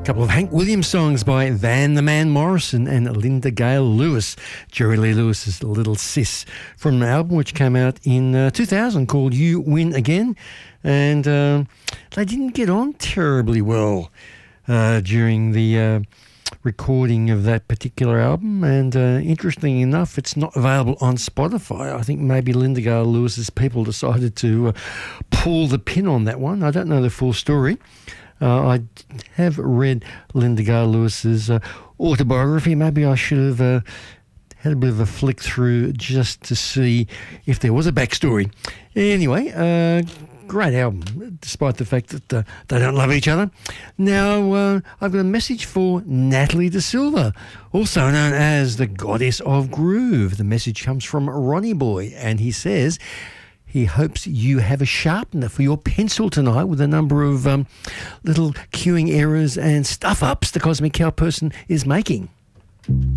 couple of Hank Williams songs by Van the Man Morrison and Linda Gale Lewis, Jerry Lee Lewis's Little Sis, from an album which came out in 2000 called You Win Again. And they didn't get on terribly well during the recording of that particular album, and interestingly enough, it's not available on Spotify. I think maybe Linda Gale Lewis's people decided to pull the pin on that one. I don't know the full story. I have read Linda Gale Lewis's autobiography. Maybe I should have had a bit of a flick through just to see if there was a backstory. Anyway, great album, despite the fact that they don't love each other. Now, I've got a message for Natalie De Silva, also known as the Goddess of Groove. The message comes from Ronnie Boy, and he says he hopes you have a sharpener for your pencil tonight with a number of little cueing errors and stuff-ups the Cosmic Cow person is making.